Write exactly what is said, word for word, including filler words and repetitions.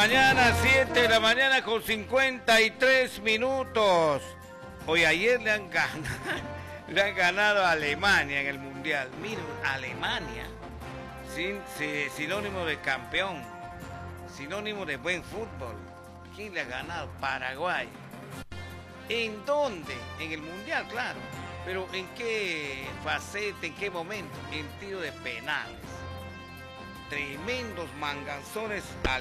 mañana, siete de la mañana con cincuenta y tres minutos. Hoy ayer le han ganado, le han ganado a Alemania en el Mundial. Miren, Alemania, sin, sin, sinónimo de campeón, sinónimo de buen fútbol. ¿Quién le ha ganado? Paraguay. ¿En dónde? En el Mundial, claro. Pero ¿en qué faceta, en qué momento? En tiro de penales. Tremendos manganzones.